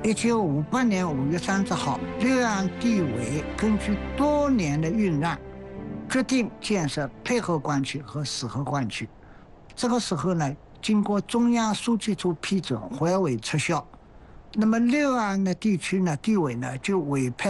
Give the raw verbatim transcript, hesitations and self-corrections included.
一九五八年五月三十号，六岸地委根据多年的酝酿，决定建设配合管区和适合管区。这个时候呢，经过中央书记处批准，淮委撤销。那么六岸的地区呢，地委呢就委派